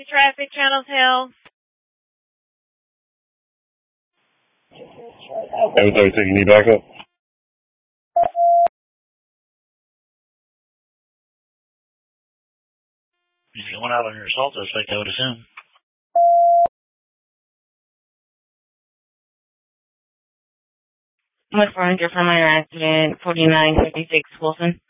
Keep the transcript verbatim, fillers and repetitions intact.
traffic, channels held. seven thirty-six, you need backup? If you went out on your assault suspect, I would assume. West four hundred for minor accident, forty-nine fifty-six Wilson.